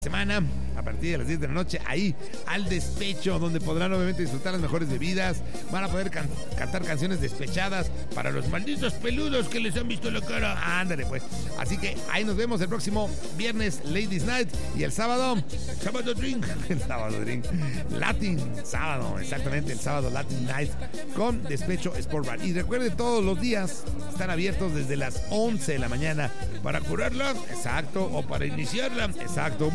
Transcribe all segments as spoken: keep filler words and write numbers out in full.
Semana a partir de las diez de la noche ahí al despecho, donde podrán obviamente disfrutar las mejores bebidas, van a poder can- cantar canciones despechadas para los malditos peludos que les han visto la cara. Ándale pues, así que ahí nos vemos el próximo viernes Ladies Night y el sábado sábado drink, el sábado drink Latin sábado, exactamente el sábado Latin Night con Despecho Sport Bar. Y recuerden, todos los días están abiertos desde las once de la mañana para curarla, exacto, o para iniciarla, exacto.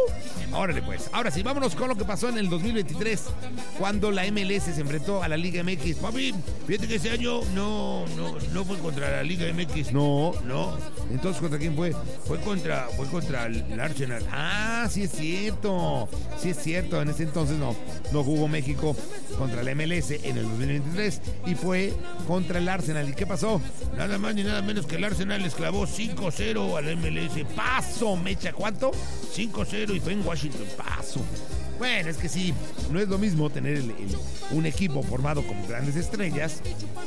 Órale pues, ahora sí, vámonos con lo que pasó en el dos mil veintitrés, cuando la M L S se enfrentó a la Liga M X. Papi, fíjate que ese año no, no, no fue contra la Liga M X. No, no. Entonces, ¿contra quién fue? Fue contra, fue contra el Arsenal. Ah, sí es cierto. Sí es cierto. En ese entonces no, no jugó México contra la M L S en el dos mil veintitrés y fue contra el Arsenal. ¿Y qué pasó? Nada más ni nada menos que el Arsenal les clavó cinco cero a la M L S. Paso, mecha, ¿cuánto? cinco cero y fue en Washington. Paso. Bueno, es que sí, no es lo mismo tener el, el, un equipo formado con grandes estrellas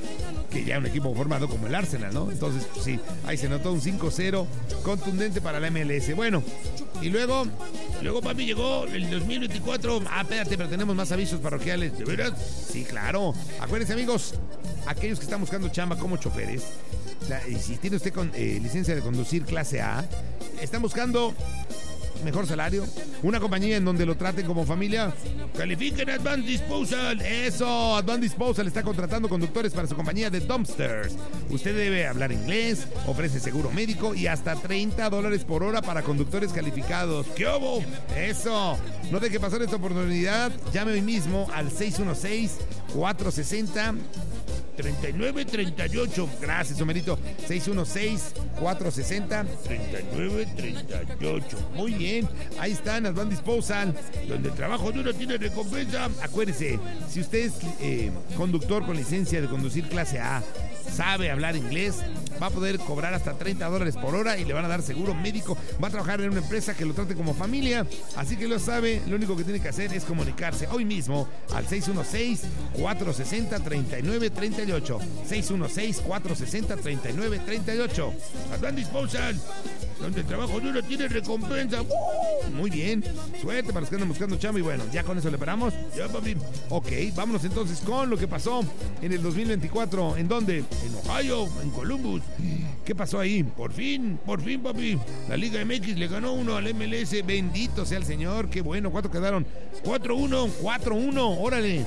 que ya un equipo formado como el Arsenal, ¿no? Entonces, pues sí, ahí se notó un cinco cero contundente para la M L S. Bueno, y luego, luego papi, llegó el dos mil veinticuatro. Ah, espérate, pero tenemos más avisos parroquiales. ¿De veras? Sí, claro. Acuérdense, amigos, aquellos que están buscando chamba como choferes, la, y si tiene usted con, eh, licencia de conducir clase A, están buscando mejor salario, una compañía en donde lo traten como familia, califiquen Advanced Disposal. Eso, Advanced Disposal está contratando conductores para su compañía de dumpsters. Usted debe hablar inglés, ofrece seguro médico y hasta treinta dólares por hora para conductores calificados. ¿Qué hubo? Eso, no deje pasar esta oportunidad. Llame hoy mismo al seis uno seis, cuatro seis cero, tres nueve tres ocho. Gracias, Homerito. seis uno seis, cuatro seis cero, tres nueve tres ocho. Muy bien, ahí están Advanced Disposal, donde el trabajo duro tiene recompensa. Acuérdese, si usted es eh, conductor con licencia de conducir clase A, sabe hablar inglés, va a poder cobrar hasta treinta dólares por hora y le van a dar seguro médico. Va a trabajar en una empresa que lo trate como familia, así que lo sabe. Lo único que tiene que hacer es comunicarse hoy mismo al seis uno seis, cuatro seis cero, tres nueve tres ocho. seis uno seis, cuatro seis cero, tres nueve tres ocho. Advanced Disposal, donde el trabajo duro tiene recompensa. ¡Uh! Muy bien, suerte para los que andan buscando chamba. Y bueno, ya con eso le paramos. Ya, papi. Ok, vámonos entonces con lo que pasó en el dos mil veinticuatro. ¿En dónde? En Ohio, en Columbus. ¿Qué pasó ahí? Por fin, por fin, papi. La Liga M X le ganó uno al M L S. Bendito sea el Señor. Qué bueno. ¿Cuánto quedaron? cuatro uno, cuatro uno. Órale.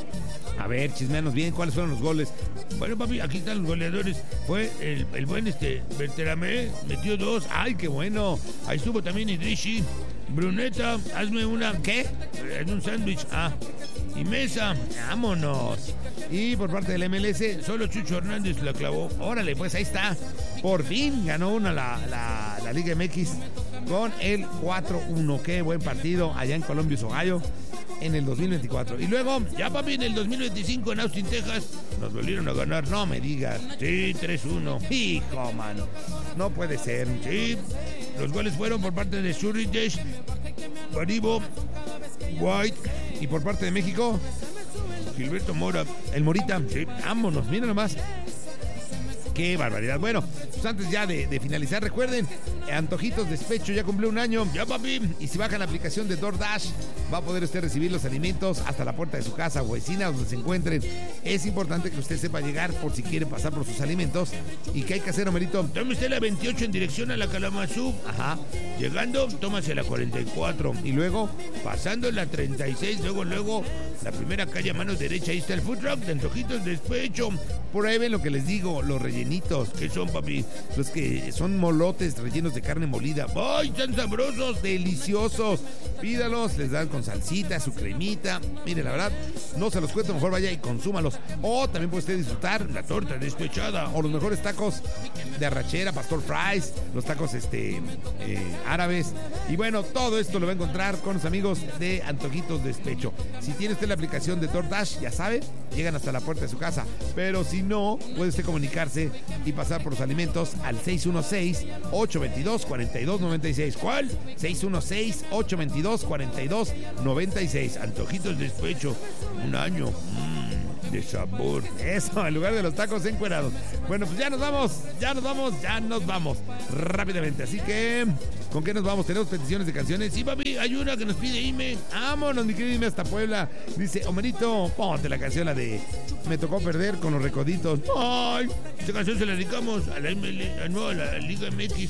A ver, chismeanos bien, ¿cuáles fueron los goles? Bueno, papi, aquí están los goleadores. Fue el, el buen este Berterame, metió dos. ¡Ay, qué bueno! Ahí estuvo también Idrishi. Bruneta, hazme una... ¿Qué? Es un sándwich. Ah. Y Mesa, vámonos. Y por parte del M L S, solo Chucho Hernández la clavó. Órale, pues ahí está. Por fin ganó una la, la, la Liga M X con el cuatro uno. Qué buen partido allá en Columbus, Ohio, en el dos mil veinticuatro. Y luego, ya papi, en el dos mil veinticinco en Austin, Texas, nos volvieron a ganar. No me digas. Sí, tres uno. Hijo, mano. No puede ser. Sí, los goles fueron por parte de Surritesh, Baribo, White, y por parte de México, Gilberto Mora, el Morita. Sí, vámonos, miren nomás. ¡Qué barbaridad! Bueno, pues antes ya de, de finalizar, recuerden, Antojitos Despecho ya cumplió un año. ¡Ya, papi! Y si bajan la aplicación de DoorDash, va a poder usted recibir los alimentos hasta la puerta de su casa o vecina, donde se encuentren. Es importante que usted sepa llegar por si quiere pasar por sus alimentos. ¿Y qué hay que hacer, Homerito? Tome usted la veintiocho en dirección a la Kalamazoo. Ajá. Llegando, tómase la cuarenta y cuatro. Y luego, pasando la treinta y seis, luego, luego, la primera calle a mano derecha, ahí está el food truck de Antojitos Despecho. Por ahí ven lo que les digo, los rellenos. ¿Qué son, papi? Los que son molotes rellenos de carne molida. ¡Ay, están sabrosos, deliciosos! Pídalos, les dan con salsita, su cremita. Mire, la verdad, no se los cuento, mejor vaya y consúmalos. O también puede usted disfrutar la torta despechada o los mejores tacos de arrachera, pastor fries, los tacos este eh, árabes. Y bueno, todo esto lo va a encontrar con los amigos de Antojitos Despecho. Si tiene usted la aplicación de DoorDash, ya sabe, llegan hasta la puerta de su casa. Pero si no, puede usted comunicarse y pasar por los alimentos al seis uno seis, ocho dos dos, cuatro dos nueve seis. ¿Cuál? seis uno seis, ocho dos dos, cuatro dos nueve seis. Antojitos Despecho, un año mmm, de sabor. Eso, en lugar de los tacos encuerados. Bueno, pues ya nos vamos, ya nos vamos, ya nos vamos rápidamente. Así que ¿Con qué nos vamos? Tenemos peticiones de canciones. Sí, papi, hay una que nos pide Ime. Vámonos, mi querido Ime, hasta Puebla. Dice, Homerito, ponte la canción, la de Me tocó perder con los recoditos. Ay, esta canción se la dedicamos a la, M L, no, a la Liga M X.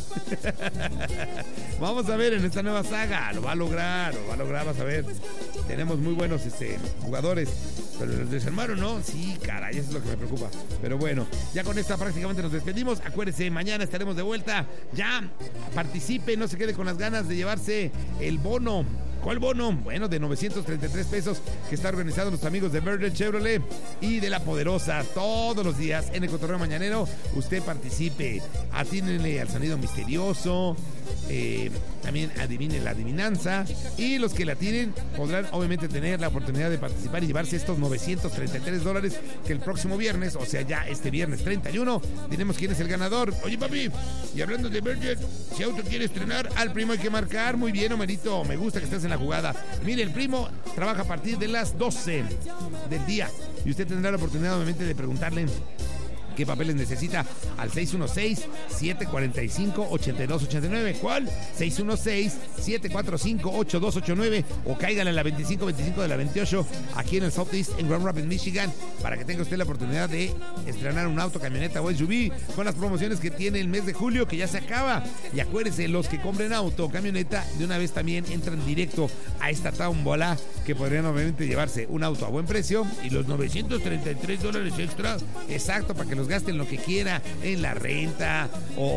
Vamos a ver en esta nueva saga. Lo va a lograr, lo va a lograr, vas a ver. Tenemos muy buenos este, jugadores. Pero los desarmaron, ¿no? Sí, caray, eso es lo que me preocupa. Pero bueno, ya con esta prácticamente nos despedimos. Acuérdense, mañana estaremos de vuelta. Ya, participe, no se quede con las ganas de llevarse el bono. ¿Cuál bono? Bueno, de novecientos treinta y tres pesos que está organizado los amigos de Verde Chevrolet y de La Poderosa. Todos los días en el Cotorreo Mañanero, usted participe. Atínenle al sonido misterioso. Eh, también adivine la adivinanza. Y los que la tienen podrán obviamente tener la oportunidad de participar y llevarse estos novecientos treinta y tres dólares que el próximo viernes, o sea ya este viernes treinta y uno, diremos quién es el ganador. Oye, papi, y hablando de Verde, si Auto quiere estrenar, al primo hay que marcar. Muy bien, Homerito, me gusta que estés en la jugada. Mire, el primo trabaja a partir de las doce del día y usted tendrá la oportunidad obviamente de preguntarle qué papeles necesita al seis uno seis, siete cuatro cinco, ocho dos ocho nueve. ¿Cuál? seis uno seis, siete cuatro cinco, ocho dos ocho nueve o cáigale en la veinticinco veinticinco de la veintiocho aquí en el Southeast en Grand Rapids, Michigan, para que tenga usted la oportunidad de estrenar un auto, camioneta o S U V con las promociones que tiene el mes de julio, que ya se acaba. Y acuérdense, los que compren auto o camioneta de una vez también entran directo a esta tómbola, que podrían obviamente llevarse un auto a buen precio y los novecientos treinta y tres dólares extra, exacto, para que los gasten lo que quiera en la renta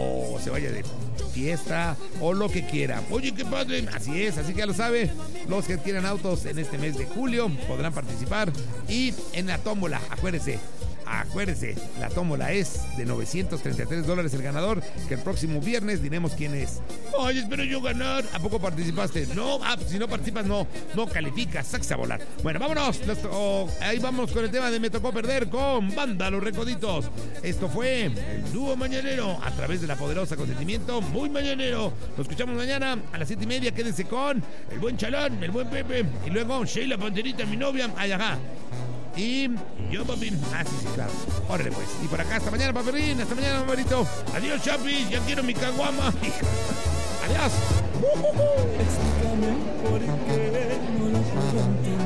o se vaya de fiesta o lo que quiera. Oye, qué padre. Así es, así que ya lo sabe, los que adquieran autos en este mes de julio podrán participar y en la tómbola, acuérdense, Acuérdese, la tómbola es de novecientos treinta y tres dólares el ganador, que el próximo viernes diremos quién es. Oye, espero yo ganar. ¿A poco participaste? No, ah, si no participas, no, no calificas, saques a volar. Bueno, vámonos. Los, oh, ahí vamos con el tema de Me Tocó Perder con Banda Los Recoditos. Esto fue el dúo mañanero a través de La Poderosa, consentimiento muy mañanero. Lo escuchamos mañana a las siete y media. Quédense con el buen Chalán, el buen Pepe y luego Sheila Panterita, mi novia. Ay, ajá. Y yo, papi. Ah, sí, sí, claro. Órale, pues. Y por acá, hasta mañana, paperín. Hasta mañana, mamarito. Adiós, Chapi. Ya quiero mi caguama. Adiós. Explícame por qué no lo puedo entender.